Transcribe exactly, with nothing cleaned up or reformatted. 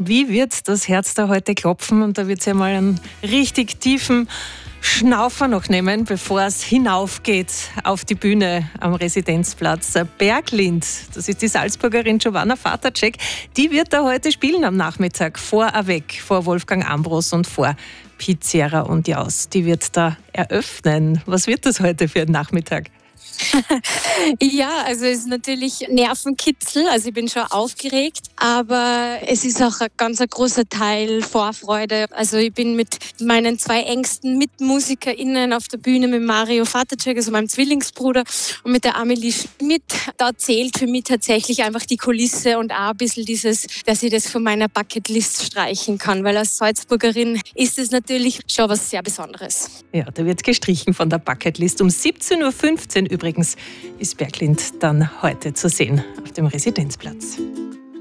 Wie wird das Herz da heute klopfen? Und da wird es ja mal einen richtig tiefen Schnaufer noch nehmen, bevor es hinaufgeht auf die Bühne am Residenzplatz. Berglind, das ist die Salzburgerin Giovanna Fatacek, die wird da heute spielen am Nachmittag vor Avec, vor Wolfgang Ambros und vor Piet Sierra und Jaus. Die wird da eröffnen. Was wird das heute für ein Nachmittag? Ja, also es ist natürlich Nervenkitzel, also ich bin schon aufgeregt, aber es ist auch ein ganz ein großer Teil Vorfreude. Also ich bin mit meinen zwei engsten MitmusikerInnen auf der Bühne, mit Mario Fatacek, also meinem Zwillingsbruder, und mit der Amelie Schmidt. Da zählt für mich tatsächlich einfach die Kulisse und auch ein bisschen dieses, dass ich das von meiner Bucketlist streichen kann, weil als Salzburgerin ist es natürlich schon was sehr Besonderes. Ja, da wird gestrichen von der Bucketlist. Um siebzehn Uhr fünfzehn übrigens ist Berglind dann heute zu sehen auf dem Residenzplatz.